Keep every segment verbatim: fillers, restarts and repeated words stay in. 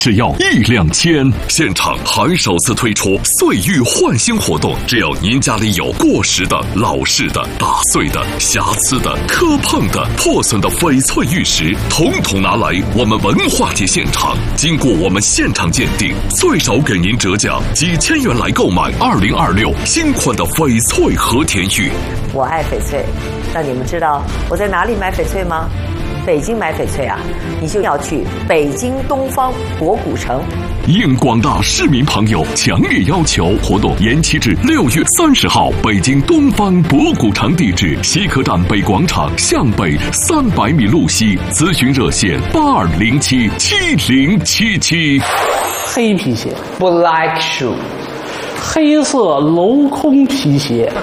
只要一两千，现场还首次推出岁玉换新活动，只要您家里有过时的、老式的、打碎的、瑕疵的、磕碰的、破损的翡翠玉石，统统拿来我们文化节现场，经过我们现场鉴定，最少给您折价几千元来购买二零二六新款的翡翠和田玉。 我爱翡翠，那你们知道我在哪里买翡翠吗？北京买翡翠啊，你就要去北京东方博古城。 应广大市民朋友强烈要求，活动延期至六月三十号。北京东方博古城地址：西客站北广场向北三百米路西。咨询热线：八二零七七零七七。 黑皮鞋 ，black shoe， 黑色镂空皮鞋。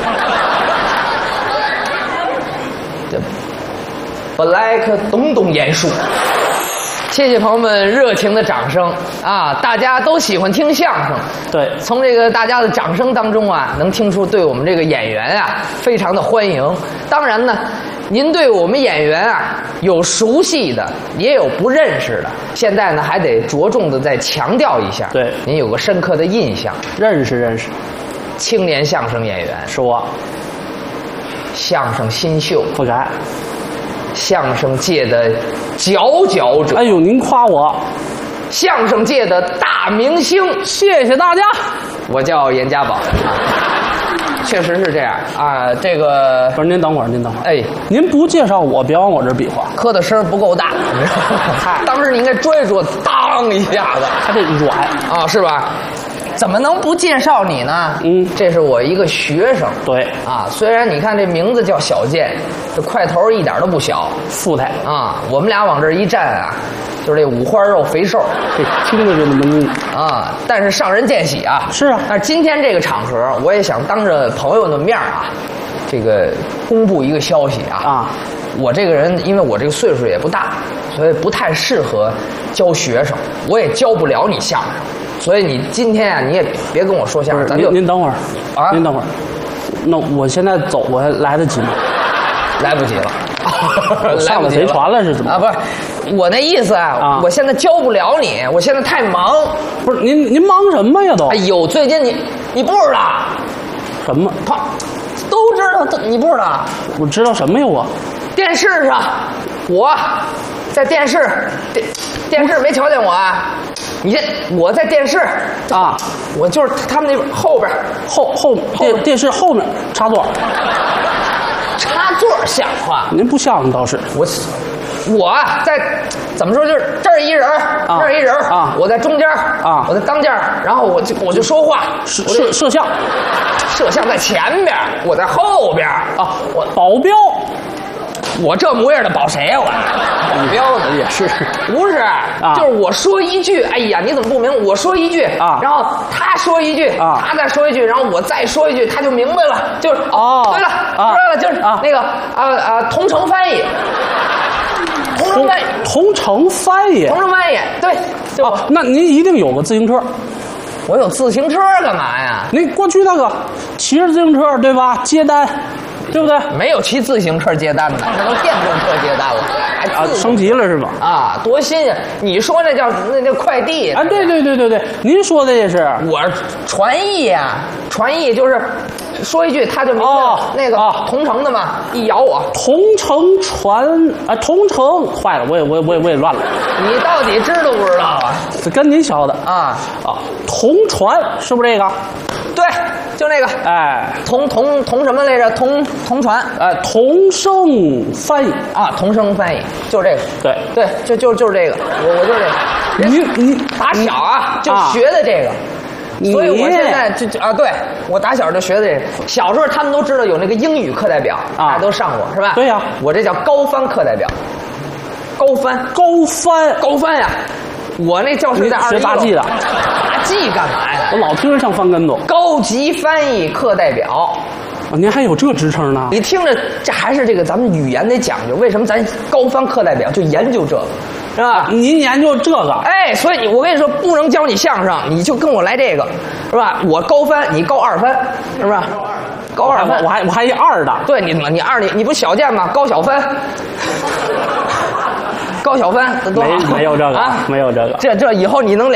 black 东东严肃，谢谢朋友们热情的掌声啊！大家都喜欢听相声， 对， 从这个大家的掌声当中啊，能听出对我们这个演员啊非常的欢迎。当然呢，您对我们演员啊有熟悉的，也有不认识的。现在呢，还得着重的再强调一下， 对， 您有个深刻的印象。 认识认识， 青年相声演员是我， 相声新秀， 不改。 相声界的佼佼者， 哎呦，您夸我， 相声界的大明星， 谢谢大家。 我叫严家宝，确实是这样啊。这个不是，您等会儿，您等会儿， 哎， 您不介绍我，别往我这儿比划， 磕的声不够大，当时你应该拽住，当一下子， 还得软啊，是吧？怎么能不介绍你呢？ 嗯， 这是我一个学生。 对啊，虽然你看这名字叫小健，这块头一点都不小， 富态啊。我们俩往这一站啊，就是这五花肉肥瘦， 这听着就那么硬啊。但是上人见喜啊。 是啊。 但是今天这个场合，我也想当着朋友的面啊，这个公布一个消息啊。 啊。 我这个人，因为我这个岁数也不大，所以不太适合教学生，我也教不了你相声。所以你今天啊，你也别跟我说相声，咱就您等会儿啊， 您等会儿，那我现在走过来来得及吗？ 来不及了， 上了贼船了是怎么啊？不是，我那意思啊， 啊我现在教不了你，我现在太忙。 不是您您忙什么呀都？ 哎呦，最近你你不知道什么？ 他都知道，你不知道？ 我知道什么呀我？ 电视上，我在电视电电视没瞧见我啊？你这我在电视啊， 我就是他们那边后边后后电电视后面插座， 插座像话？ 您不像倒是我我在怎么说就是这儿一人， 啊、 这儿一人啊， 我在中间啊， 我在当间，然后我就我就说话， 摄摄摄像， 摄像在前边，我在后边啊，我保镖。 我这模样的保谁呀、啊？我保镖呢也是， 不是？啊、就是我说一句，哎呀，你怎么不明白？我说一句啊， 然后他说一句啊， 他再说一句，然后我再说一句，他就明白了。就是哦， 对了， 啊、 知道了，就是啊那个啊啊，同城翻译，同城翻译， 同城翻译， 同城翻译，对。 哦，那您一定有个自行车。 我有自行车干嘛呀？ 您过去那个骑着自行车对吧？接单。对不对？ 没有骑自行车接单的，那都电动车接单了， 啊，升级了是吧？ 啊，多新鲜！你说那叫那叫快递啊？对对对对对，您说的也是。 我传译呀，传译就是说一句他就明白了。 哦、 那个、 哦、 同城的嘛，一咬我同城传啊，同城坏了，我也我也我也我也乱了。 你到底知道不知道啊？ 这跟您学的啊啊，同传是不是这个？ 对，就那个， 哎， 同同同什么来着？同同传， 哎，同声翻译啊，同声翻译，就这个， 对对，就就就是这个，我我就是这个。 你你打小啊就学的这个。 啊、 所以我现在就就啊，对我打小就学的这个。小时候他们都知道有那个英语课代表，啊、大家都上过是吧？ 对呀、啊， 我这叫高翻课代表，高翻高翻高翻呀！我那教室在二学杂技的， 杂技干嘛呀？ 我老听着像翻跟头。 高级翻译课代表， 啊，您还有这职称呢？ 你听着，这还是这个咱们语言得讲究。为什么咱高翻课代表就研究这个？是吧？ 您研究这个， 哎，所以你我跟你说，不能教你相声，你就跟我来这个，是吧？我高翻，你高二翻，是吧？高二翻， 我还我还一二的。 对，你你二你你不小健吗？高小翻，高小翻多好。 没没有这个啊， 没有这个。 这这以后你能